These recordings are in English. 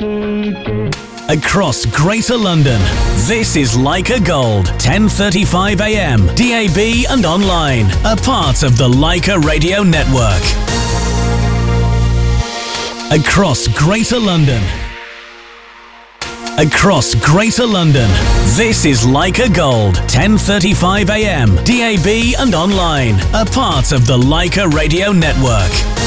Across Greater London, this is Leica Gold, 10:35 a.m, DAB and online, a part of the Leica Radio Network. Across Greater London. Across Greater London, this is Leica Gold, 10:35 a.m, DAB and online, a part of the Leica Radio Network.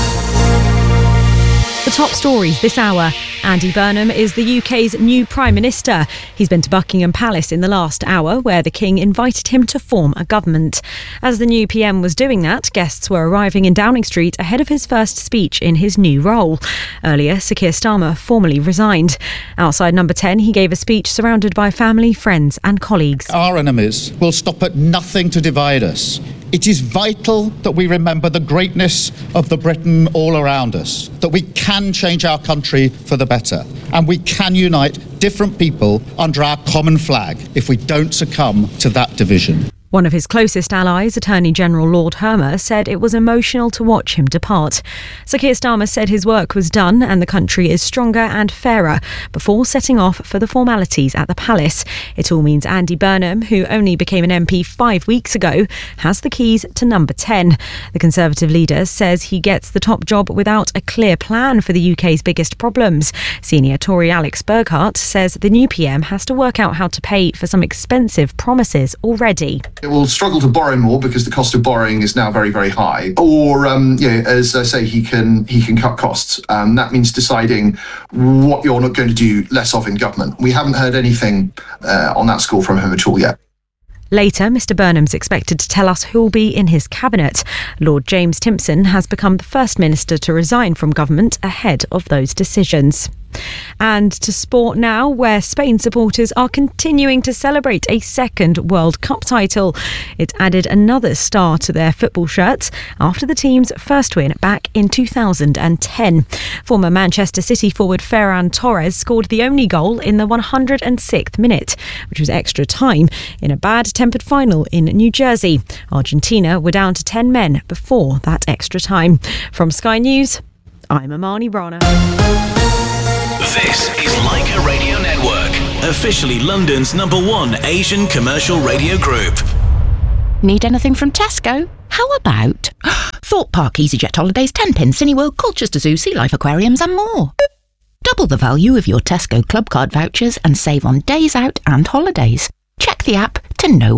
The top stories this hour. Andy Burnham is the UK's new Prime Minister. He's been to Buckingham Palace in the last hour, where the King invited him to form a government. As the new PM was doing that, guests were arriving in Downing Street ahead of his first speech in his new role. Earlier, Sir Keir Starmer formally resigned. Outside Number 10, he gave a speech surrounded by family, friends and colleagues. Our enemies will stop at nothing to divide us. It is vital that we remember the greatness of the Britain all around us, that we can change our country for the better, and we can unite different people under our common flag if we don't succumb to that division. One of his closest allies, Attorney General Lord Hermer, said it was emotional to watch him depart. Sir Keir Starmer said his work was done and the country is stronger and fairer before setting off for the formalities at the palace. It all means Andy Burnham, who only became an MP 5 weeks ago, has the keys to Number 10. The Conservative leader says he gets the top job without a clear plan for the UK's biggest problems. Senior Tory Alex Burghardt says the new PM has to work out how to pay for some expensive promises already. It will struggle to borrow more because the cost of borrowing is now very, very high. Or, as I say, he can cut costs. That means deciding what you're not going to do less of in government. We haven't heard anything on that score from him at all yet. Later, Mr Burnham's expected to tell us who'll be in his cabinet. Lord James Timpson has become the first minister to resign from government ahead of those decisions. And to sport now, where Spain supporters are continuing to celebrate a second World Cup title. It's added another star to their football shirts after the team's first win back in 2010. Former Manchester City forward Ferran Torres scored the only goal in the 106th minute, which was extra time, in a bad-tempered final in New Jersey. Argentina were down to 10 men before that extra time. From Sky News, I'm Amani Rana. This is Leica Radio Network, officially London's #1 Asian commercial radio group. Need anything from Tesco? How about Thorpe Park EasyJet Holidays, 10pin, Cineworld, Colchester Zoo, Sea Life Aquariums and more. Double the value of your Tesco Club Card vouchers and save on days out and holidays. Check the app to know